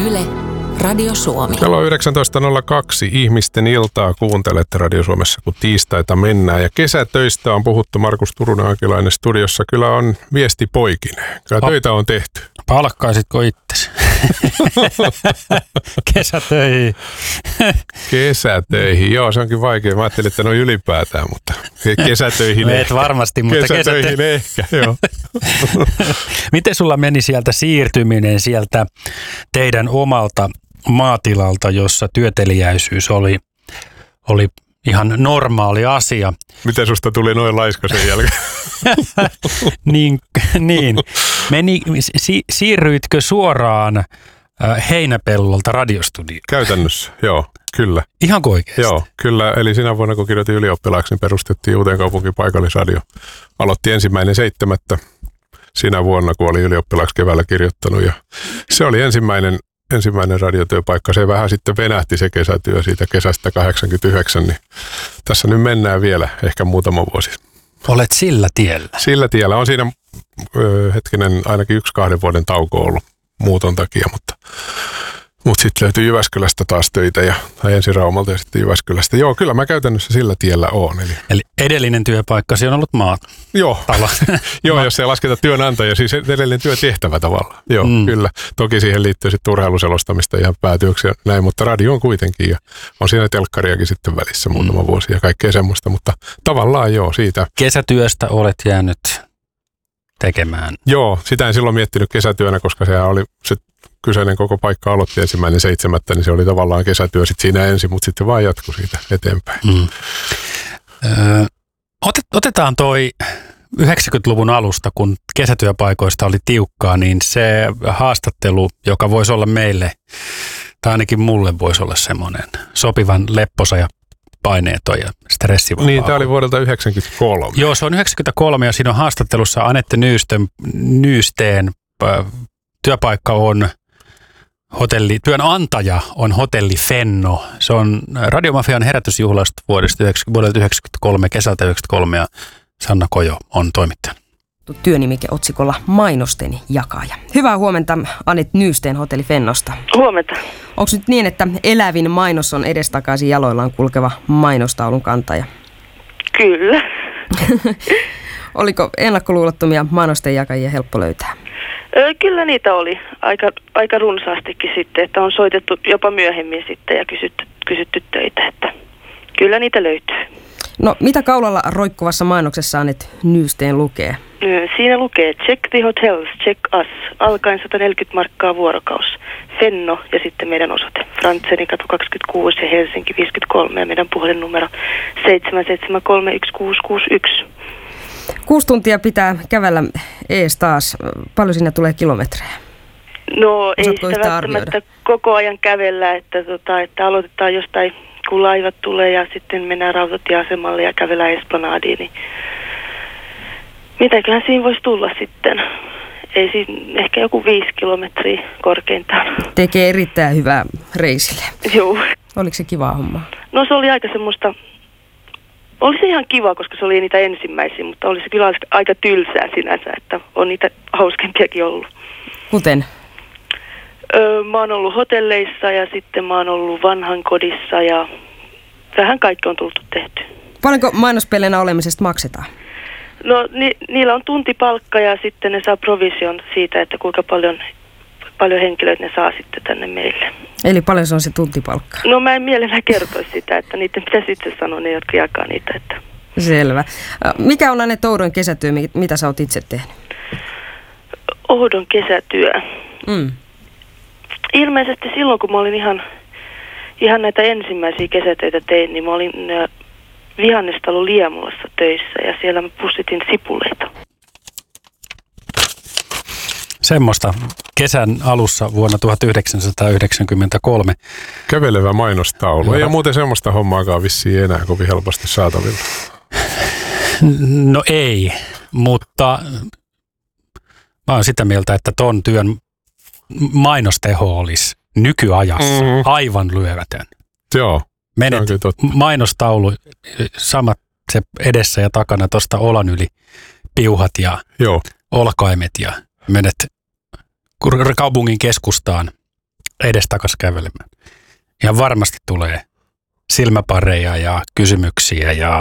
Yle, Radio Suomi. Kello on 19.02. Ihmisten iltaa kuuntelette Radio Suomessa, kun tiistaita mennään. Ja kesätöistä on puhuttu. Markus Turunen-Akilainen studiossa. Kyllä on viesti poikinen. Kyllä töitä on tehty. Palkkaisitko itsesi? Kesätöihin. Kesätöihin, joo, se onkin vaikea. Mä ajattelin, että ne on ylipäätään, mutta kesätöihin ehkä. Et varmasti, mutta kesätöihin ehkä, joo. Miten sulla meni sieltä siirtyminen sieltä teidän omalta maatilalta, jossa työteliäisyys oli ihan normaali asia? Miten susta tuli noin laiska sen jälkeen? niin. Siirryitkö suoraan Heinäpellolta radiostudioon? Käytännössä, joo, kyllä. Ihan oikeasti? Joo, kyllä. Eli sinä vuonna, kun kirjoitin ylioppilaaksi, niin perustettiin Uuteenkaupunkiin paikallisradio. Aloitti 1.7. sinä vuonna, kun oli ylioppilaaksi keväällä kirjoittanut. Ja se oli ensimmäinen radiotyöpaikka. Se vähän sitten venähti se kesätyö siitä kesästä 89, niin tässä nyt mennään vielä ehkä muutama vuosi. Olet sillä tiellä? Sillä tiellä. On siinä ainakin 1-2 vuoden tauko ollut muuton takia, mutta sitten löytyi Jyväskylästä taas töitä tai ensin Raumalta ja sitten Jyväskylästä. Joo, kyllä mä käytännössä sillä tiellä oon. Eli edellinen työpaikkasi on ollut Joo, joo, jos ei lasketa työnantaja, siis edellinen työtehtävä tavallaan. Joo, kyllä. Toki siihen liittyy sitten urheiluselostamista ihan päätyöksi ja näin, mutta radio on kuitenkin ja on siinä telkkariakin sitten välissä muutama vuosi ja kaikkea semmoista, mutta tavallaan joo, siitä. Kesätyöstä olet jäänyt tekemään. Joo, sitä en silloin miettinyt kesätyönä, koska sehän oli se kyseinen koko paikka aloitti 1.7., niin se oli tavallaan kesätyö sitten siinä ensin, mutta sitten vaan jatkui siitä eteenpäin. Otetaan toi 90-luvun alusta, kun kesätyöpaikoista oli tiukkaa, niin se haastattelu, joka voisi olla meille, tai ainakin mulle voisi olla semmoinen sopivan lepposa ja paineeton ja stressivapaa. Niin, tämä oli vuodelta 1993. Joo, se on 1993 ja siinä on haastattelussa Anette Nyysteen työpaikka on työnantaja on Hotelli Fenno. Se on Radiomafian herätysjuhlasta vuodelta 1993, kesältä 1993 ja Sanna Kojo on toimittaja. Työnimike otsikolla Mainosten jakaja. Hyvää huomenta Anette Nyysteen Hotelli Fennosta. Huomenta. Onko nyt niin, että elävin mainos on edestakaisin jaloillaan kulkeva mainostaulun kantaja? Kyllä. Oliko ennakkoluulottomia mainosten jakajia helppo löytää? Kyllä niitä oli aika runsaastikin sitten, että on soitettu jopa myöhemmin sitten ja kysytty töitä, että kyllä niitä löytyy. No mitä kaulalla roikkuvassa mainoksessa Anette Nyysteen lukee? Siinä lukee check the hotels, check us, alkaen 140 markkaa vuorokaus, Fenno ja sitten meidän osoite, Frantzenikatu 26 ja Helsinki 53 ja meidän puhelinnumero 7731661. 6 tuntia pitää kävellä ees taas. Paljon siinä tulee kilometrejä? No ei sitä välttämättä koko ajan kävellä, että aloitetaan jostain, kun laivat tulee ja sitten mennään rautatieasemalle ja kävellään Esplanadiin. Niin mitäköhän siinä voisi tulla sitten? Ei siinä, ehkä joku 5 kilometriä korkeintaan. Tekee erittäin hyvää reisille. Joo. Oliko se kiva homma? No se oli aika semmoista. Oli se ihan kiva, koska se oli niitä ensimmäisiä, mutta oli se kyllä aika tylsää sinänsä, että on niitä hauskempiakin ollut. Kuten? Mä oon ollut hotelleissa ja sitten mä oon ollut vanhankodissa ja vähän kaikki on tullut tehty. Paljonko mainospeleenä olemisesta maksetaan? No niillä on tuntipalkka ja sitten ne saa provision siitä, että kuinka paljon henkilöitä ne saa sitten tänne meille. Eli paljon se on se tuntipalkka? No mä en mielellään kertoisi sitä, että niiden pitäisi itse sanoa ne, jotka jakaa niitä. Että. Selvä. Mikä on Anette oudon kesätyö, mitä sä oot itse tehnyt? Oudon kesätyö? Ilmeisesti silloin, kun mä olin ihan näitä ensimmäisiä kesätöitä tein, niin mä olin Vihannestalon Liemulassa töissä ja siellä mä pussitin sipuleita. Semmoista kesän alussa vuonna 1993. Kävelevä mainostaulu. Ei ole muuten semmoista hommaakaan vissiin enää kovin helposti saatavilla. No ei, mutta mä oon sitä mieltä, että ton työn mainosteho olisi nykyajassa aivan lyövätön. Joo. Menet mainostaulu, samat se edessä ja takana tuosta olan yli piuhat ja olkaimet ja menet kaupungin keskustaan edestakas kävelemään. Ja varmasti tulee silmäpareja ja kysymyksiä ja